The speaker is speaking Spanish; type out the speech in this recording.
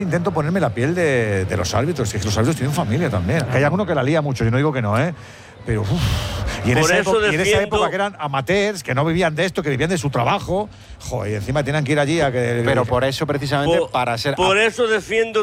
Intento ponerme la piel de los árbitros, es que los árbitros tienen familia también. Que hay alguno que la lía mucho, yo no digo que no, pero y en esa época que eran amateurs, que no vivían de esto, que vivían de su trabajo, joder, y encima tenían que ir allí a que… Pero por eso, precisamente, para ser… Por eso defiendo